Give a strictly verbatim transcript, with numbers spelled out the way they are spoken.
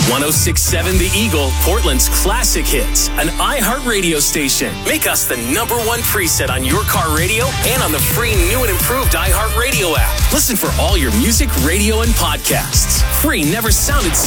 ten sixty-seven The Eagle, Portland's classic hits, an iHeart radio station. Make us the number one preset on your car radio and on the free new and improved iHeart Radio app. Listen for all your music, radio, and podcasts. Free never sounded so